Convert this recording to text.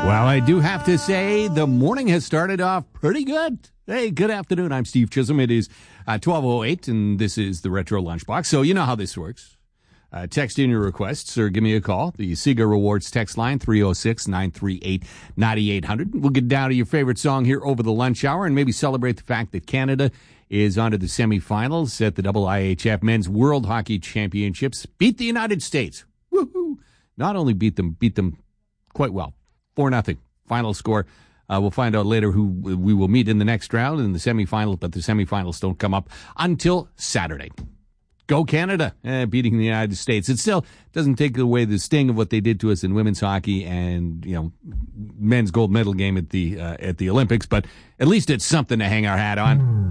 Well, I do have to say the morning has started off pretty good. Hey, good afternoon. I'm Steve Chisholm. It is 12:08, and this is the Retro Lunchbox. So you know how this works. Text in your requests or give me a call. The Sega Rewards text line, 306-938-9800. We'll get down to your favorite song here over the lunch hour and maybe celebrate the fact that Canada is on to the semifinals at the IIHF Men's World Hockey Championships. Beat the United States. Woohoo! Not only beat them quite well. 4-0 final score. We'll find out later who we will meet in the next round in the semifinals, but the semifinals don't come up until Saturday. Go Canada, beating the United States. It still doesn't take away the sting of what they did to us in women's hockey and, you know, men's gold medal game at the Olympics, but at least it's something to hang our hat on.